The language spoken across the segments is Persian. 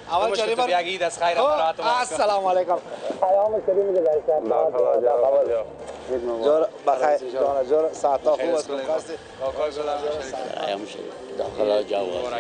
اول جاری بار یک عید از خیر برات. السلام علیکم. پیام شدیم میگه جور بخیر جور ساعت خوب است. کاکا گلم ایام شریف داخل جواب مبارک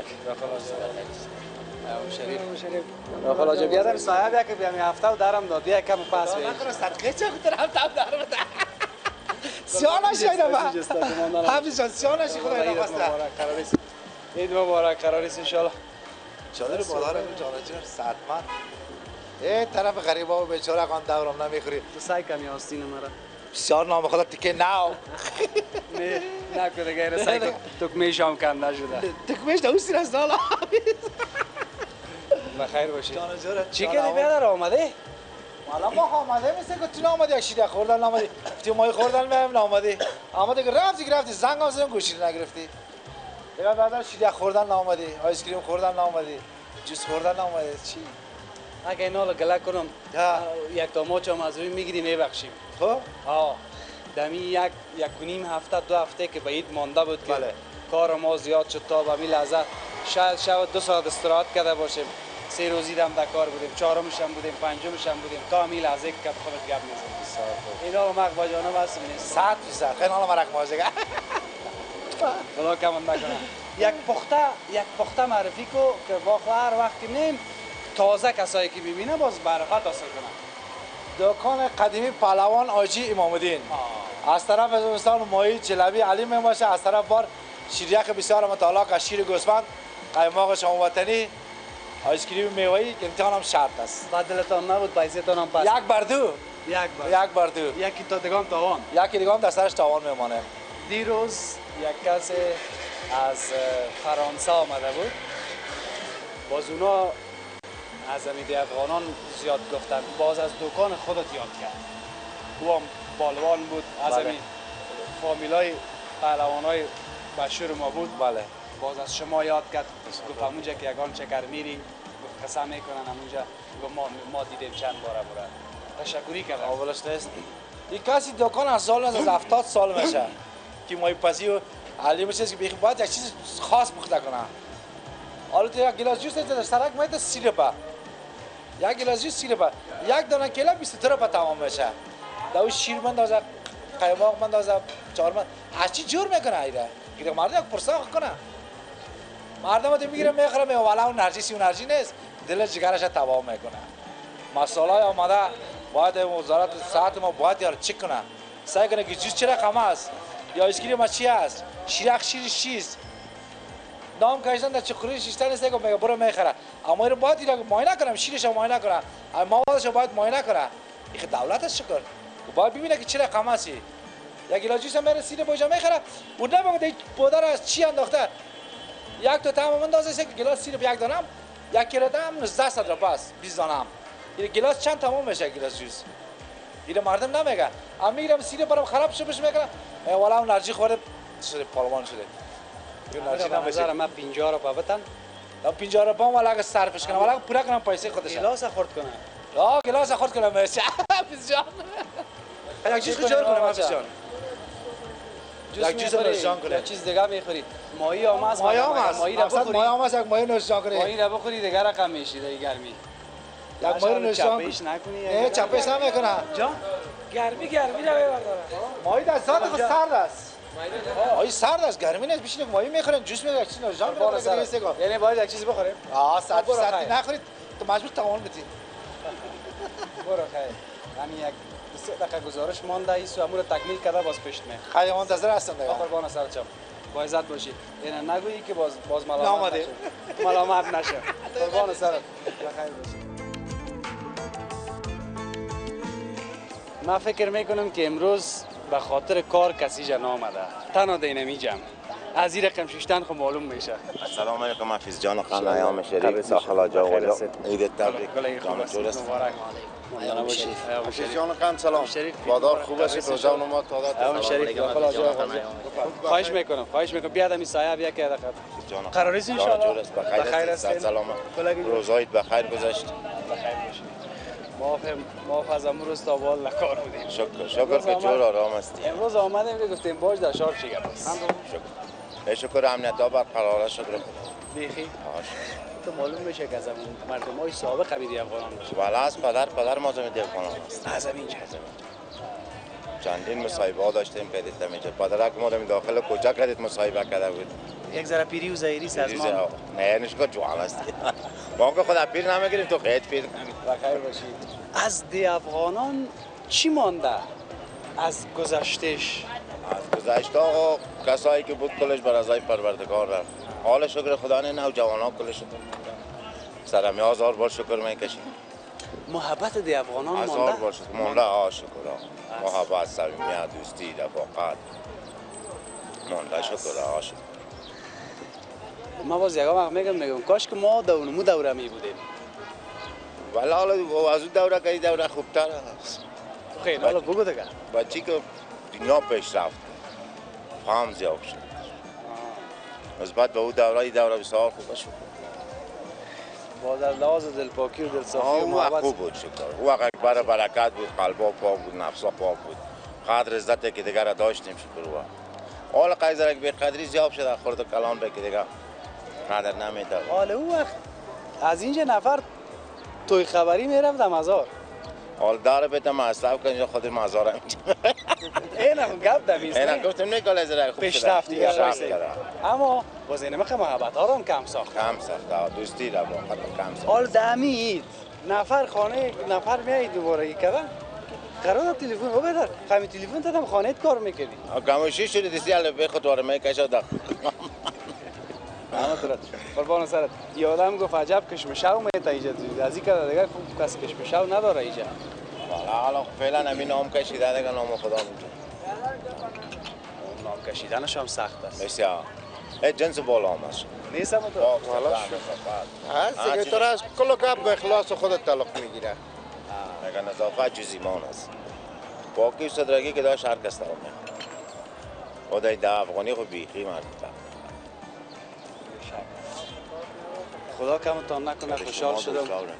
ایام شریف داخل جواب بیادم صاحب یک بیام هفته و درم داد یک کم پاس وی نکنه صدقه چه خاطر هفته در بده سیانش اینا با حافظ جان سیانش خدای نخواسته عید مبارک قرار است ان شاء الله. چادر بالا رو جان ساعتمن ای طرف غریبا و بیچاره قان دورم نمیخوری تو سعی کمی آستین مرا بسیار نام خدا تیکه ناو نه نکنه غیر سعی تکمیش هم کم نشده تکمیش دوستی از دالا بخیر باشید. جان جوره چی کردی بیادر آمده؟ حالا ما آمده مثل که تو آمدی یک شیده خوردن آمدی گفتی ماهی خوردن مهم آمدی آمده که رفتی زنگ هم زدم گوشی نگرفتی دیگه بعدا شیده خوردن آمدی آیس کریم خوردن آمدی جوس خوردن آمدی چی اگه اینا رو گله کنم یک داماچ هم از روی میگیری میبخشیم. خب دمی یک و نیم هفته دو هفته که به عید مانده بود که بله. کار ما زیاد شد تا به همین لحظه شاید 2 ساعت استراحت کرده باشیم. 3 روزی هم در کار بودیم، 4مش هم بودیم، 5مش هم بودیم تا همین لحظه که خودت گپ میزنیم. اینا مقبا جانم هست نیست 100% خیلی حالا مرک مازه خدا کم نکنه. یک پخته معرفی کو که با هر وقت که نیم تازه کسایی که ببینه باز برکت حاصل کنه. دکان قدیمی پهلوان آجی امام‌الدین از طرف مثلا ماهی جلبی علی میباشه، از طرف بار شیریک بسیار متعالی شیر گوسفند قایماق شام وطنی آیس کریم میوه‌ای که امتحان هم شرط است. بدلتان نبود بایزتان هم پس یک بر دو یکی تا دگان تاوان یکی دیگه هم در سرش تاوان میمانه. دیروز یک کس از فرانسه آمده بود، باز اونا از امیده افغانان زیاد گفتن، باز از دکان خودت یاد کرد. او هم بالوان بود از همین فامیلای پهلوانای مشهور ما بود. بله باز از شما یاد کرد، گفت همونجا که یگان چکر میری گفت قسم میکنن همونجا، گفت ما دیدیم چند باره بوده. تشکری کردم. اولش نیست این کسی دکان از سال از 70 سال میشه که ماهی پزی و علی میشه که بیخی باید یک چیز خاص پخته کنه. حالا تو یک گلاس جوس در سرک میاد 30 روپیه، یک گلاس جوس 30 روپیه، یک دانه کیله 22 روپیه تمام میشه. دو شیر بندازه، قایماق بندازه، چهارم از چی جور میکنه ایره که مردم یک پرساق کنه. مردم تو میگیره میخوره میگه والا اون نرجسی اون نرجی نیست، دل جگرش تمام میکنه. مسئله آمده باید وزارت صحت ما باید یار چک کنه، سعی کنه که جوس چه رقم است یا اسکریم ما چی است، شیرک شیر چیست نام کشیدن در چخوری شیشتن است که میگه برو میخره، اما اینو باید دیگه معاینه کنم، شیرش معاینه کنم، موادش باید معاینه کنه. این دولت است شکر باید ببینه که چه رقم است. یک گلاس جوس میره سینه بوجا میخره و نمیگه پودر از چی انداخته، یک تا تمام اندازه یک گلاس سینه یک دانه، یک کیلو هم 19 روپیه است 20 دانه. این گلاس چند تمام میشه گلاس جوس؟ اینو مردم نمیگه. اما میگم سینه برام خراب شده بشه میگه والا اون نرجی خورده شده پالوان شده. این نرجی نمیشه. من 50 روپیه بدم. 50 روپیه والا اگه صرفش کنم والا پورا کنم پیسه خودش. گلاس خورد کنه. گلاس خورد کنم میشه. حافظ جان. یک چیز خجار کنم حافظ جان. یک چیز نوشجان کنه. یک چیز دیگه میخورید. ماهی هم هست. ماهی را بخورید. ماهی هم هست یک ماهی نوشجان کنید. ماهی را بخورید دیگه رقم میشید در گرمی. یک ماهی نوشجان چپش نکنی. نه چپش نمیکنه. جان گرمی را ببرداره. ماهی در ذات خود سرد است. ماهی سرد است گرمی نیست بشینید ماهی میخورین جوس میگیرید یک چیز نوشجان کنید. یعنی باید یک چیز بخوریم. ساعتی نخورید تو مجبور تمام بدی. برو خیر. همین یک 3 دقیقه گزارش مانده ایست و امور تکمیل کرده باز پیش می. خیلی منتظر هستم دیگه. قربان سرچم. با عزت باشی. اینا نگویی که باز ملامت نشه. ملامت نشه. قربان سرت. بخیر باشی. من فکر میکنم که امروز به خاطر کار کسی جا نامده. تنها دینمی جمع. از این رقم ششتن خب معلوم میشه. السلام علیکم حافظ جان خان ایام شریف داخل جواب عید تبریک جان درست ایام شریف حافظ جان خان سلام بادار خوب است روزه و نماز ایام شریف داخل جواب خواهش میکنم بیاد می سایه بیا که جان قرار است ان شاء الله بخیر است سلامت روزایت بخیر گذشت بخیر باشید. ما از امروز تا بال لکار بودیم. شکر که جور آرام هستی. امروز آمدیم که گفتیم باش در شار چیگه بس. شکر امنیت ها برقرار شد. بیخی تو معلوم میشه که از اون مردمای سابق امیدی افغانان باشه. ولی از پدر ما زمین افغانان است. از اینجا چندین مصاحبه ها داشتیم که دیدم اینجا پدرک ما رو داخل کوچه کردید مصاحبه کرده بود. یک ذره پیری و ظاهری سازمان. نه نشکر جوان است. ما که خدا پیر نمیگیریم تو خیلی پیر. بخیر باشید. از دی افغانان چی مانده از گذشتهش؟ از گذشته آقا کسایی که بود کلش بر ازای پروردگار رفت. حال شکر خدا نه نوجوانان کلش شد. سرمی 1000 بار شکر میکشیم. محبت دی افغانان مانده؟ 1000 بار شکر مانده شکر. محبت، صمیمیت، دوستی، رفاقت. مانده شکر شکر. ما باز یکم میگم کاش که ما دوره می بودیم. ولی حالا از اون دوره که این دوره خوبتر است. خیلی حالا بگو دیگه. بچی که دنیا پیش رفت فهم زیاد شد. نسبت به اون دوره این دوره بسیار خوب شد. با در لحاظ دلپاکی و دلصافی و اون وقت محبت خوب بود شکر. اون وقت بر برکت بود، قلبا پاک بود، نفسا پاک بود. قدر عزتی که دیگر داشتیم شکر و حالا قیزر یک بی‌قدری زیاد شد خورد کلان به که دیگر قدر نمیده. حالا اون وقت از اینجا نفر توی خبری میرفت مزار. حال داره بهت مصرف کن اینجا خود مزار اینجا. اینم گپ دمیست. اینا گفتم نکال از راه خوب پیشرفت دیگه پیشرفت راست. کرده. اما باز اینم که محبت ها رو هم کم ساخت. کم ساخت دوستی را با کم ساخت. حال دمید نفر خانه نفر میای دوباره یک کردن قرار تلفن او بدار همین تلفن دادم خانه کار میکردی. کموشی شده دیسی علی به خود واره میکشه داخل. همونطور قربان سرت یادم گفت عجب کشمشاو میته اینجا از این کار دیگه خوب کس کشمشاو نداره اینجا. حالا فعلا همین نام کشیده دیگه نام خدا میگه. نام کشیدنش هم سخت است. بسیار. جنس بالا هم است. نیستم تو. حالا هست دیگه تو از کل کپ به اخلاص خودت تعلق میگیره. اگر نظافت جزیمان است. پاکی و صدرگی که داشت هر کس داره. خدای ده افغانی خود بیخی مرد. خدا کمتان نکنه خوشحال شدم.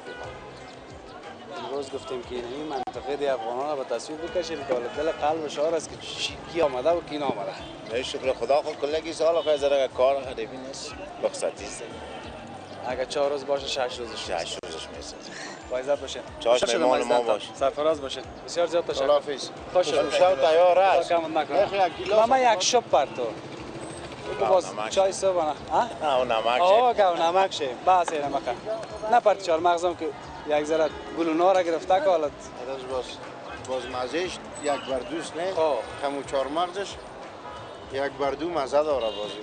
امروز گفتیم که این منطقه دی افغانان را به تصویر بکشیم که دل قلب شعار است که کی آمده و کی نامده. نه شکر خدا خود کلگی سال خواهی زره کار خریبی نیست. رخصتی است. اگر 4 روز باشه 6 روزش 6 روزش میسازه. با عزت باشین. چاش میمان ما باش. سرفراز باشین. بسیار زیاد تشکر. خداحافظ. خوش شد. شب تیار است. ماما یک شب پر تو. باز چای صبح نه. نه اون نمک آه گاو نمک شه. باز این نمک. نه پر چهار مغزم که یک ذره گل و نار گرفته که حالت. باز مزهش یک بردوست نه. خب. همون 4 مغزش یک بردو مزه داره بازی.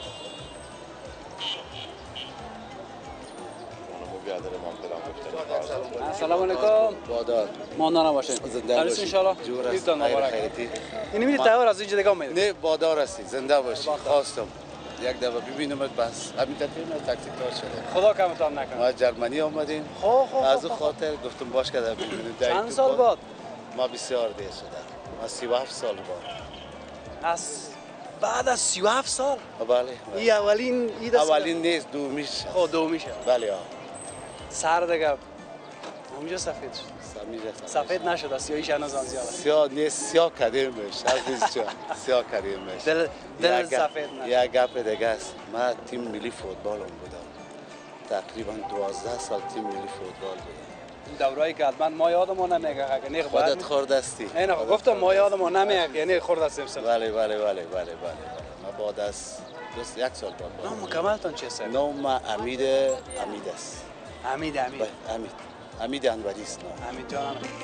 سلام علیکم. بادار ماندانا باشین. زنده خالص باشین. ان شاء الله. جور است. دیدتان مبارک. خیرتی. این میری تهوار از اینجا دیگه میاد. نه بادار هستی زنده باشی. خواستم یک دفعه ببینمت بس همین تفیل تاکسی کار شده. خدا کمتان نکنه. ما جرمنی آمدیم. از اون خاطر گفتم باش که ببینیم. چند سال بعد؟ ما بسیار دیر شده. ما 37 سال بعد. بعد از 37 سال. بله. این اولین نیست دومیش. خب دومیشه. بله ها. سر دیگه اونجا سفید شد. سفید نشد سیاهیش هنوز هم زیاد است. سیاه نیست سیاه کردیمش عزیز جان سیاه کردیمش دل سفید نشد. یک گپ دیگه است من تیم ملی فوتبال بودم تقریبا 12 سال تیم ملی فوتبال بودم. دورایی که حتما ما یادمون نمیگه که نه خودت خوردستی نه گفتم ما یادمون نمیگه یعنی خوردستیم سر. بله ما بعد از یک سال بعد نام مکملتون چیه سر؟ نام امید است. حمید امید انوری است. حمید جان